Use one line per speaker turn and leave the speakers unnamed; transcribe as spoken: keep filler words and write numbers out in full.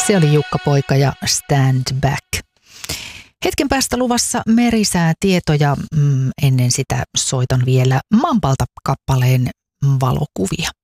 Se oli Jukka Poika ja Stand Back. Hetken päästä luvassa merisäätietoja. Mm, ennen sitä soitan vielä Mampalta kappaleen valokuvia.